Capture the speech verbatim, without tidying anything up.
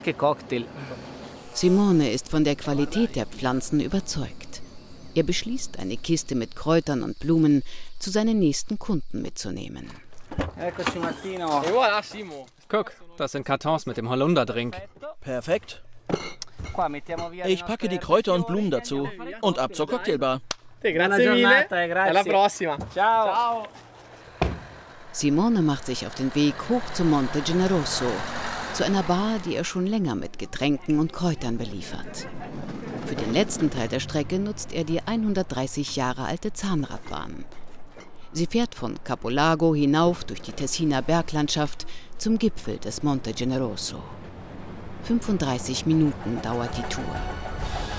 Simone ist von der Qualität der Pflanzen überzeugt. Er beschließt, eine Kiste mit Kräutern und Blumen zu seinen nächsten Kunden mitzunehmen. Guck, das sind Kartons mit dem Holunderdrink. Perfekt. Ich packe die Kräuter und Blumen dazu und ab zur Cocktailbar. Grazie mille. Alla prossima. Ciao. Simone macht sich auf den Weg hoch zum Monte Generoso, zu einer Bar, die er schon länger mit Getränken und Kräutern beliefert. Für den letzten Teil der Strecke nutzt er die hundertdreißig Jahre alte Zahnradbahn. Sie fährt von Capolago hinauf durch die Tessiner Berglandschaft zum Gipfel des Monte Generoso. fünfunddreißig Minuten dauert die Tour.